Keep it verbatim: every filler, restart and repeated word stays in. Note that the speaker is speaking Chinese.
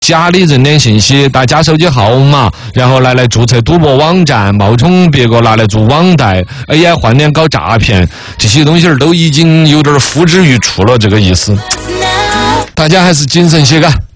假的人脸信息，打假手机号码，然后拿来注册赌博网站，冒充别个拿来做网贷 ，A I 换脸搞诈骗，这些东西儿都已经有点付之于处了，这个意思。大家还是谨慎些干。